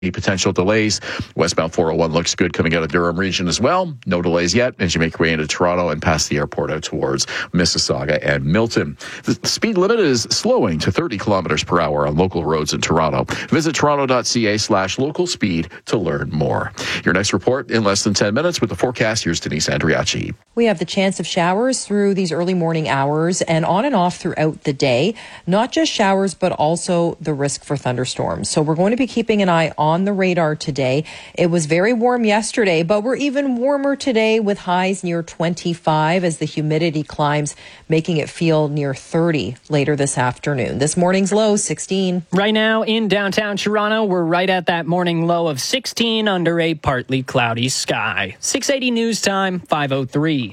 potential delays. Westbound 401 looks good coming out of Durham region as well. No delays yet as you make your way into Toronto and past the airport out towards Mississauga and Milton. The speed limit is slowing to 30 kilometers per hour on local roads in Toronto. Visit toronto.ca/local speed to learn more. Your next report in less than 10 minutes with the forecast. Here's Denise Andriachi. We have the chance of showers through these early morning hours and on and off throughout the day. Not just showers, but also the risk for thunderstorms. So we're going to be keeping an eye on the radar today. It was very warm yesterday, but we're even warmer today with highs near 25 as the humidity climbs, making it feel near 30 later this afternoon. This morning's low, 16. Right now in downtown Toronto, we're right at that morning low of 16 under a partly cloudy sky. 6:80 news time, 5:03.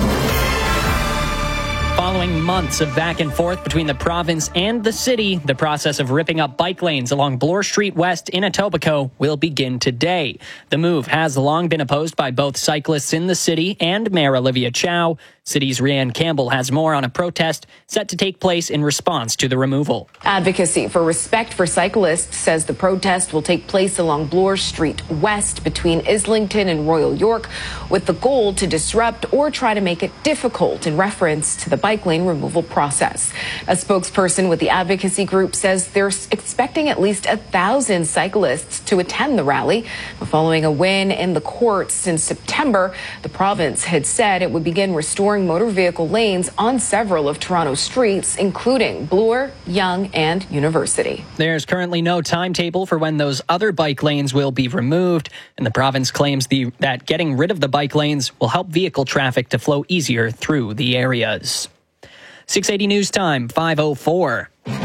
Following months of back and forth between the province and the city, the process of ripping up bike lanes along Bloor Street West in Etobicoke will begin today. The move has long been opposed by both cyclists in the city and Mayor Olivia Chow. City's Rianne Campbell has more on a protest set to take place in response to the removal. Advocacy for Respect for Cyclists says the protest will take place along Bloor Street West between Islington and Royal York, with the goal to disrupt or try to make it difficult in reference to the bike lane removal process. A spokesperson with the advocacy group says they're expecting at least 1,000 cyclists to attend the rally. Following a win in the courts in September, the province had said it would begin restoring motor vehicle lanes on several of Toronto's streets, including Bloor, Yonge, and University. There's currently no timetable for when those other bike lanes will be removed, and the province claims that getting rid of the bike lanes will help vehicle traffic to flow easier through the areas. 6:80 news time, 5:04.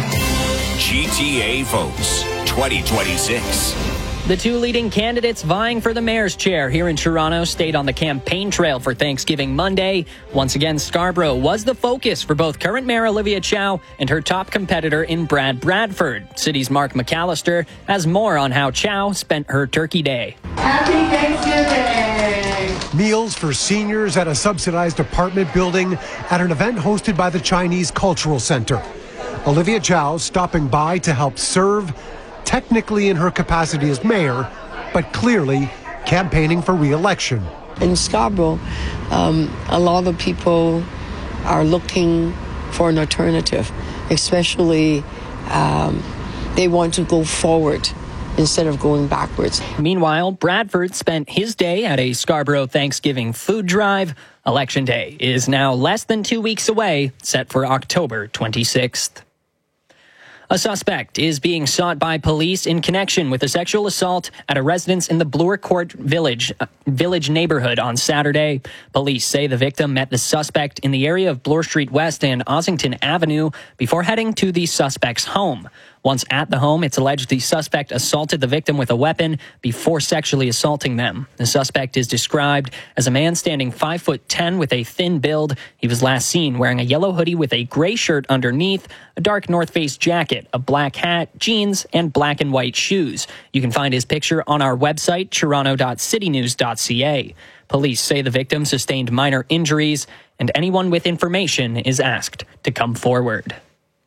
GTA votes 2026. The two leading candidates vying for the mayor's chair here in Toronto stayed on the campaign trail for Thanksgiving Monday. Once again, Scarborough was the focus for both current Mayor Olivia Chow and her top competitor in Brad Bradford. City's Mark McAllister has more on how Chow spent her turkey day. Happy Thanksgiving! Meals for seniors at a subsidized apartment building at an event hosted by the Chinese Cultural Center. Olivia Chow stopping by to help serve, technically in her capacity as mayor, but clearly campaigning for re-election. In Scarborough, a lot of people are looking for an alternative, especially they want to go forward instead of going backwards. Meanwhile, Bradford spent his day at a Scarborough Thanksgiving food drive. Election Day is now less than 2 weeks away, set for October 26th. A suspect is being sought by police in connection with a sexual assault at a residence in the Bloor Court Village neighborhood on Saturday. Police say the victim met the suspect in the area of Bloor Street West and Ossington Avenue before heading to the suspect's home. Once at the home, it's alleged the suspect assaulted the victim with a weapon before sexually assaulting them. The suspect is described as a man standing 5'10" with a thin build. He was last seen wearing a yellow hoodie with a gray shirt underneath, a dark North Face jacket, a black hat, jeans, and black and white shoes. You can find his picture on our website, toronto.citynews.ca. Police say the victim sustained minor injuries, and anyone with information is asked to come forward.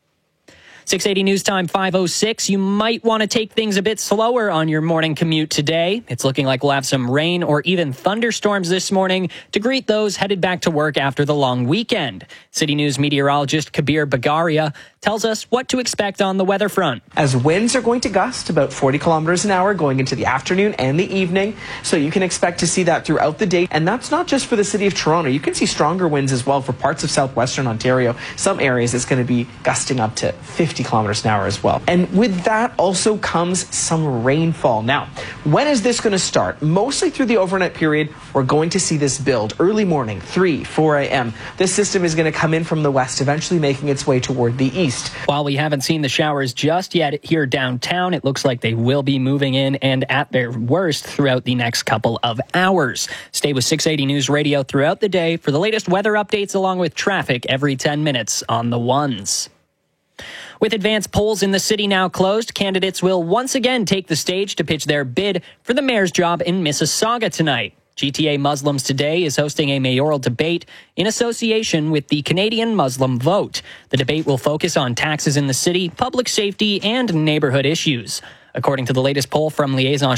6:80 news time, 5:06. You might want to take things a bit slower on your morning commute today. It's looking like we'll have some rain or even thunderstorms this morning to greet those headed back to work after the long weekend. City News meteorologist Kabir Bagaria tells us what to expect on the weather front. As winds are going to gust about 40 kilometers an hour going into the afternoon and the evening, so you can expect to see that throughout the day. And that's not just for the city of Toronto. You can see stronger winds as well for parts of southwestern Ontario. Some areas it's going to be gusting up to 50 kilometers an hour as well. And with that also comes some rainfall. Now, when is this going to start? Mostly through the overnight period, we're going to see this build. Early morning, 3, 4 a.m. This system is going to come in from the west, eventually making its way toward the east. While we haven't seen the showers just yet here downtown, it looks like they will be moving in and at their worst throughout the next couple of hours. Stay with 680 News Radio throughout the day for the latest weather updates along with traffic every 10 minutes on the ones. With advanced polls in the city now closed, candidates will once again take the stage to pitch their bid for the mayor's job in Mississauga tonight. GTA Muslims Today is hosting a mayoral debate in association with the Canadian Muslim Vote. The debate will focus on taxes in the city, public safety, and neighborhood issues. According to the latest poll from Liaison